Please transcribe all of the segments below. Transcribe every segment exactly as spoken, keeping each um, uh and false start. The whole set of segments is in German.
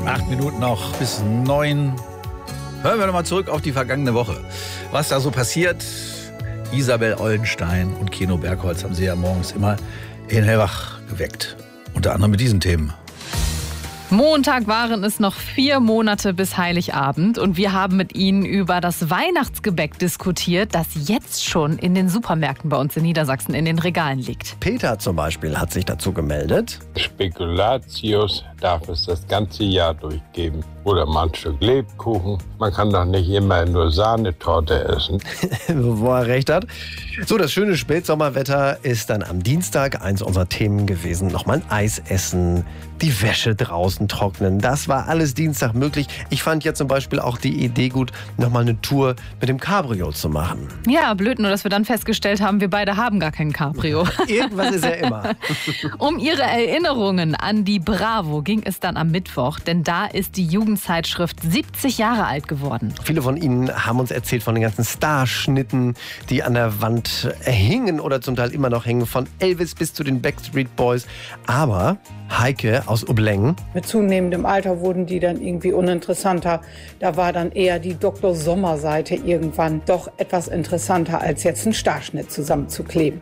Acht Minuten noch bis neun. Hören wir nochmal zurück auf die vergangene Woche. Was da so passiert. Isabel Oldenstein und Keno Bergholz haben sie ja morgens immer in Hellwach geweckt. Unter anderem mit diesen Themen. Montag waren es noch vier Monate bis Heiligabend und wir haben mit Ihnen über das Weihnachtsgebäck diskutiert, das jetzt schon in den Supermärkten bei uns in Niedersachsen in den Regalen liegt. Peter zum Beispiel hat sich dazu gemeldet. Spekulatius darf es das ganze Jahr durchgeben. Oder mal ein Stück Lebkuchen. Man kann doch nicht immer nur Sahnetorte essen. Wo er recht hat. So, das schöne Spätsommerwetter ist dann am Dienstag eins unserer Themen gewesen. Nochmal ein Eis essen, die Wäsche draußen trocknen. Das war alles Dienstag möglich. Ich fand ja zum Beispiel auch die Idee gut, nochmal eine Tour mit dem Cabrio zu machen. Ja, blöd nur, dass wir dann festgestellt haben, wir beide haben gar kein Cabrio. Irgendwas ist ja immer. Um Ihre Erinnerungen an die Bravo ging es dann am Mittwoch, denn da ist die Jugendzeitschrift siebzig Jahre alt geworden. Viele von Ihnen haben uns erzählt von den ganzen Starschnitten, die an der Wand hingen oder zum Teil immer noch hängen, von Elvis bis zu den Backstreet Boys. Aber Heike aus Ublengen. Mit zunehmendem Alter wurden die dann irgendwie uninteressanter. Da war dann eher die Doktor Sommer-Seite irgendwann doch etwas interessanter, als jetzt einen Starschnitt zusammenzukleben.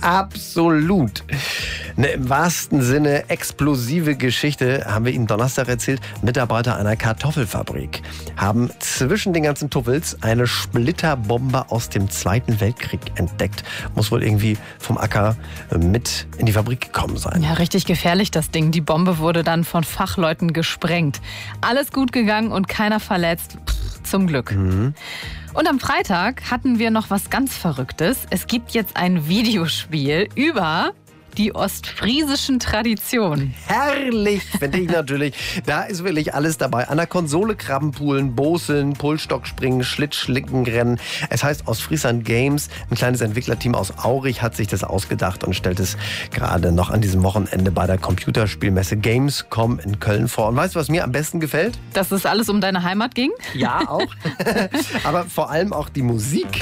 Absolut. Eine im wahrsten Sinne explosive Geschichte haben wir Ihnen Donnerstag erzählt. Mitarbeiter einer Kartoffelfabrik haben zwischen den ganzen Tuffels eine Splitterbombe aus dem Zweiten Weltkrieg entdeckt. Muss wohl irgendwie vom Acker mit in die Fabrik gekommen sein. Ja, richtig gefährlich das Ding. Die Bombe wurde dann von Fachleuten gesprengt. Alles gut gegangen und keiner verletzt. Pff, zum Glück. Mhm. Und am Freitag hatten wir noch was ganz Verrücktes. Es gibt jetzt ein Videospiel über die ostfriesischen Traditionen. Herrlich, finde ich natürlich. Da ist wirklich alles dabei. An der Konsole Krabbenpoolen, Boseln, Pullstockspringen, Schlittschlickenrennen. Es heißt Ostfriesland Games. Ein kleines Entwicklerteam aus Aurich hat sich das ausgedacht und stellt es gerade noch an diesem Wochenende bei der Computerspielmesse Gamescom in Köln vor. Und weißt du, was mir am besten gefällt? Dass es alles um deine Heimat ging? Ja, auch. Aber vor allem auch die Musik.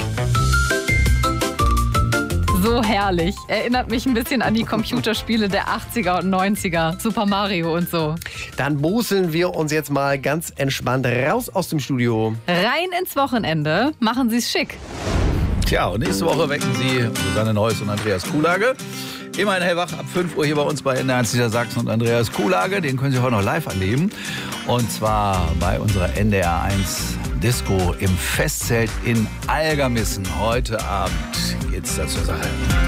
So herrlich. Erinnert mich ein bisschen an die Computerspiele der achtziger und neunziger. Super Mario und so. Dann boseln wir uns jetzt mal ganz entspannt raus aus dem Studio. Rein ins Wochenende. Machen Sie es schick. Tja, und nächste Woche wecken Sie Susanne Neuss und Andreas Kuhlage. Immer in Hellwach ab fünf Uhr hier bei uns bei N D R eins Niedersachsen und Andreas Kuhlage. Den können Sie heute noch live erleben. Und zwar bei unserer N D R eins Disco im Festzelt in Algermissen. Heute Abend geht's da zur Sache.